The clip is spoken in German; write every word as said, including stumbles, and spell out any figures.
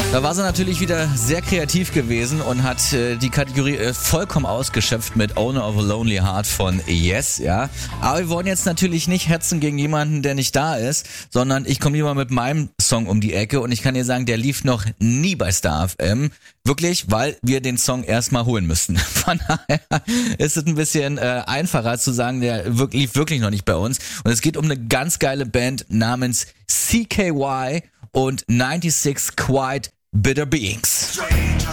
Da war sie natürlich wieder sehr kreativ gewesen und hat äh, die Kategorie äh, vollkommen ausgeschöpft mit Owner of a Lonely Heart von Yes, ja. Aber wir wollen jetzt natürlich nicht hetzen gegen jemanden, der nicht da ist, sondern ich komme lieber mit meinem Song um die Ecke und ich kann dir sagen, der lief noch nie bei Star F M. Wirklich, weil wir den Song erstmal holen müssten. Von daher ist es ein bisschen äh, einfacher zu sagen, der wirk- lief wirklich noch nicht bei uns. Und es geht um eine ganz geile Band namens C K Y und sechsundneunzig Quiet Bitter Beings.